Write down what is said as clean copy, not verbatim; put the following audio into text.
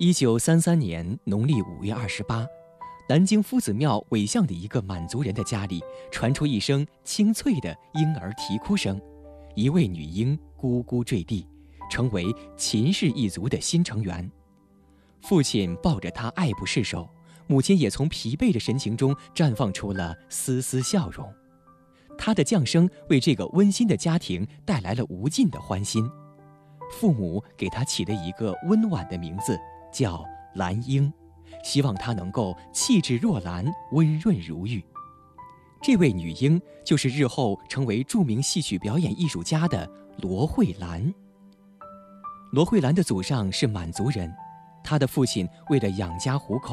1933年农历5月28，南京夫子庙尾巷的一个满族人的家里传出一声清脆的婴儿啼哭声，一位女婴咕咕坠地，成为秦氏一族的新成员。父亲抱着她爱不释手，母亲也从疲惫的神情中绽放出了丝丝笑容。她的降生为这个温馨的家庭带来了无尽的欢欣。父母给她起了一个温婉的名字，叫兰英，希望她能够气质若兰，温润如玉。这位女婴就是日后成为著名戏曲表演艺术家的罗慧兰。罗慧兰的祖上是满族人，她的父亲为了养家糊口，